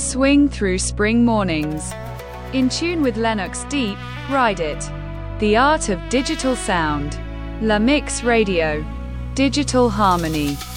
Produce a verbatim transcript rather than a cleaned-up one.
Swing through spring mornings. In tune with Lennox Deep, ride it. The art of digital sound. La Mix Radio. Digital harmony.